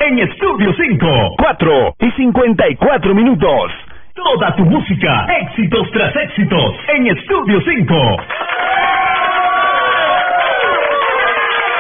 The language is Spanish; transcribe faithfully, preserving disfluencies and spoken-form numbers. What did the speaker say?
en Estudio cinco. cuatro y cincuenta y cuatro minutos. Toda tu música, éxitos tras éxitos, en Estudio cinco.